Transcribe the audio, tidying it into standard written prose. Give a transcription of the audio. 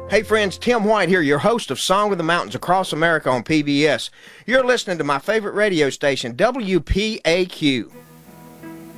Hey friends, Tim White here, your host of Song of the Mountains Across America on PBS. You're listening to my favorite radio station, WPAQ.